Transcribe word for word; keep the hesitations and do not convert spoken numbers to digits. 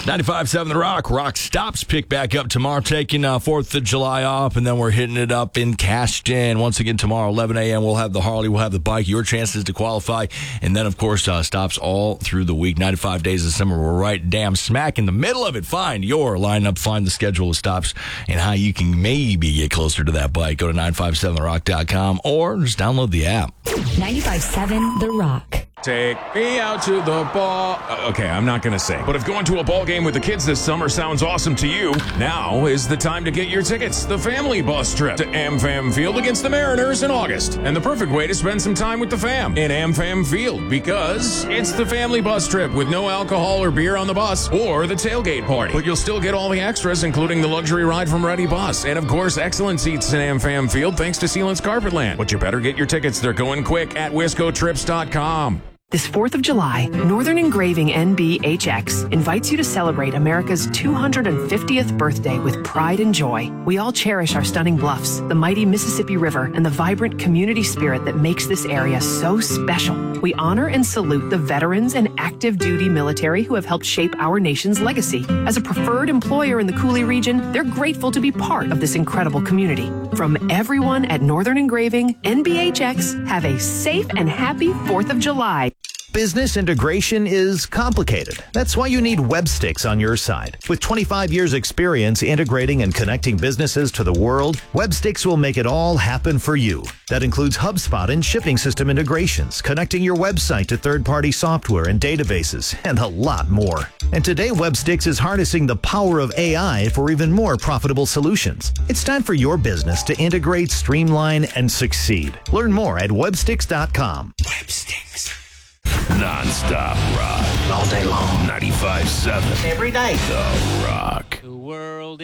ninety-five point seven The Rock. Rock stops pick back up tomorrow, taking uh, fourth of July off, and then we're hitting it up in Cashton. Once again, tomorrow, eleven a.m., we'll have the Harley, we'll have the bike, your chances to qualify, and then, of course, uh, stops all through the week. ninety-five days of summer. We're right damn smack in the middle of it. Find your lineup, find the schedule of stops, and how you can maybe get closer to that bike. Go to nine five seven the rock dot com or just download the app. ninety-five point seven The Rock. Take me out to the ball. Uh, okay, I'm not going to sing. But if going to a ball game with the kids this summer sounds awesome to you, now is the time to get your tickets. The family bus trip to AmFam Field against the Mariners in August. And the perfect way to spend some time with the fam in AmFam Field, because it's the family bus trip with no alcohol or beer on the bus or the tailgate party. But you'll still get all the extras, including the luxury ride from Ready Bus. And of course, excellent seats in AmFam Field thanks to Sealant's Carpetland. But you better get your tickets. They're going quick at wisco trips dot com. This fourth of July, Northern Engraving N B H X invites you to celebrate America's two hundred fiftieth birthday with pride and joy. We all cherish our stunning bluffs, the mighty Mississippi River, and the vibrant community spirit that makes this area so special. We honor and salute the veterans and active duty military who have helped shape our nation's legacy. As a preferred employer in the Coulee region, they're grateful to be part of this incredible community. From everyone at Northern Engraving N B H X, have a safe and happy fourth of July. Business integration is complicated. That's why you need Webstix on your side. With twenty-five years experience integrating and connecting businesses to the world, Webstix will make it all happen for you. That includes HubSpot and shipping system integrations, connecting your website to third-party software and databases, and a lot more. And today, Webstix is harnessing the power of A I for even more profitable solutions. It's time for your business to integrate, streamline, and succeed. Learn more at webstix dot com. Webstix. Non-stop rock. All day long. ninety-five point seven Every day. The Rock. The world